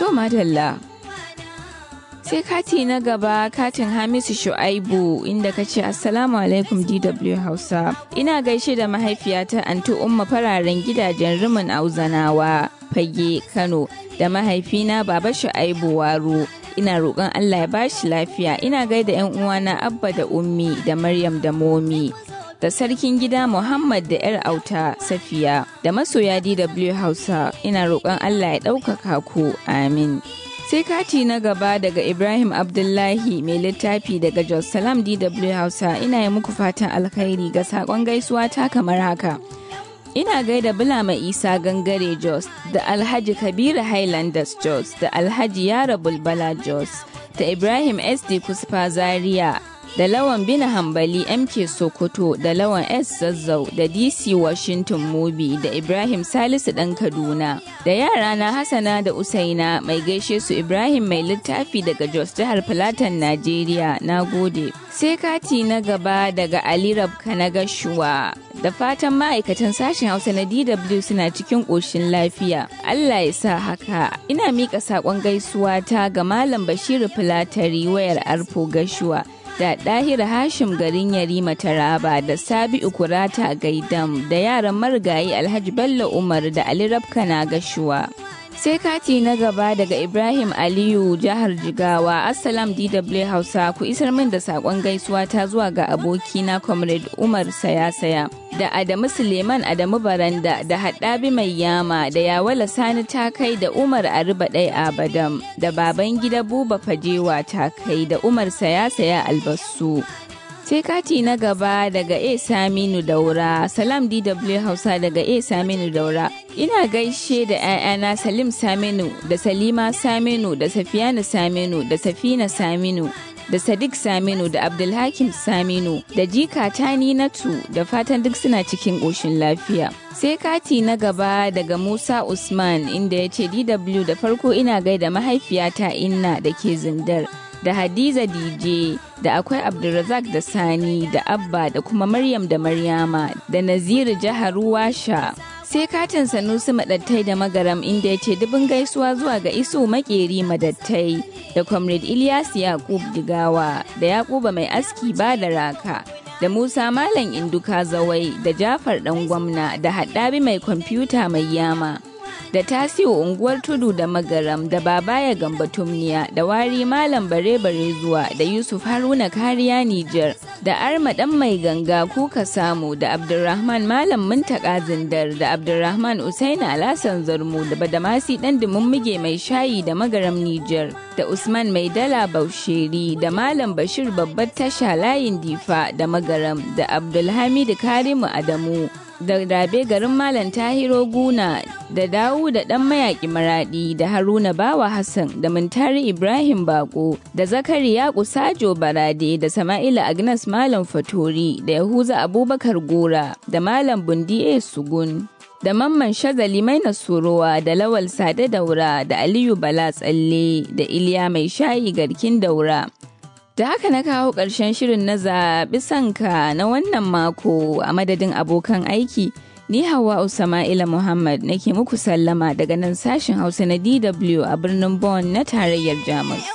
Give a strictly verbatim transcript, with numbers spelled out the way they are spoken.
To madalla. Sai kati na gaba katin Hamisu Shu'aibu inda ka ce Assalamu alaikum D W Hausa. Ina gaishe da mahaifiyata Antu Umma fararen gidajen Rimin Auzanawa Fage Kano da mahaifina Baba Shu'aibu Waro. Ina roƙon Allah ya bashi lafiya. Ina gaida ƴan uwana Abba da Ummi da Maryam da Momi. Da sarkin gida Muhammad da 'yar auta Safiya da masoya D W Hausa. Ina roƙon Allah ya ɗaukaka ku. Amin. Sai kati na gaba daga Ibrahim Abdullahi mai littafi daga Jos Salam D W Hausa. Ina yi muku fatan alkhairi ga saƙon gaisuwa ta kamar haka. Ina gaida Bulama Isa Gangare Jos da Alhaji Kabiru Highlanders Jos da Alhaji Yara Bulbala Jos da Ibrahim S D Kusfa Zaria da Lawan Bina Hambali M K Sokoto da Lawan S Zazzau da D C Washington Mubi da Ibrahim Salisu ɗan Kaduna da yarana Hassana da Usaina mai gaishe su Ibrahim mai littafi daga Jos jihar Filatan Najeriya. Na gode. Sai kati na gaba daga Ali Rabka na Gashuwa. Da fatan ma'aikatan sashen Hausa na D W suna cikin ƙoshin lafiya. Allah ya sa haka. Ina miƙa saƙon gaisuwa ta ga Malam Bashiru Filatari wayar Arfo Gashuwa. Da Ɗahira Hashim garin Yarima Taraba da Sabi'u Kurata Gaidam da yaran marigayi Alhaji Bello Umar da Ali Rabka na Gashuwa. Sai kati na gaba daga Ibrahim Aliyu jihar Jigawa. Assalam D W Hausa, ku isar min da saƙon gaisuwa ta zuwa ga abokina Comrade Umar Sayasaya da Adamu Suleiman Adamu Baranda da Haɗabi Mai Yama da Yawala Sani Takai da Umar Ariba Ɗai Abadam da baban gida Buba Fajewa Takai da Umar Sayasaya Albasu. Sai kati na gaba daga A Saminu Daura. Salam D W Hausa daga A Saminu Daura. Ina gaishe da 'ya'yana Salim Saminu da Salima Saminu da Safiyana Saminu da Safina Saminu da Sadiq Saminu da Abdulhakim Saminu da Jika Tani Natu da fatan duk suna cikin ƙoshin lafiya. Sai kati na gaba daga Musa Usman inda ya ce D W da farko ina gaida mahaifiyata Inna da ke Zindar da Hadiza D J da akwai Abdulrazak da Sani da Abba da kuma Maryam da Maryama da Naziru jihar Washa. Sai katin Sanusi Madattai da Magaram inda ya ce dubin gaisuwa zuwa ga Isu Makeri Madattai da Comrade Ilyas Yakub Digawa da Yakuba Mai Aski ba da Raka da Musa Malam Induka Zawai da Jafar Dan Gwamna da Haɗabi Mai Kwamfuta Mai Yama da Tasiu Unguwar Tudu da Magaram da Babaya Gamba Tumniya da Wari Malam Bare Bare Zuwa da Yusuf Haruna Kariya Nijar da Arma Dan Mai Ganga Kuka Samu da Abdulrahman Malam Muntaka Zindar da Abdulrahman Usaina Alasan Zarmu da Badamasi Dan Dumummige Mai Shayi da Magaram Nijar da Usman Mai Dala Bausheri da Malam Bashir Babbar Tasha Layin Difa da Magaram da Abdulhamid Karimu Adamu da Rabe garin Malam Tahiro Guna da Dawu da ɗan mayaƙi Maraɗi da Haruna Bawa Hassan da Muntari Ibrahim Bako da Zakariya Kusajo Barade da Sama'ila Agnes Malam Fatori da Yahuza Abubakar Gora da Malam Bundi A Sugun da Mamman Shazali Mai Nasurowa da Lawal Sade Daura da Aliyu Bala Tsalle da Iliya Mai Shayi Garkin Daura. Da haka na kawo ƙarshen shirin na zaɓi sanka na wannan mako a madadin abokan aiki. Ni Hawwa Usama'ila Muhammad nake muku sallama daga nan sashen Hausa na D W a birnin Bonn na tarayyar Jamus.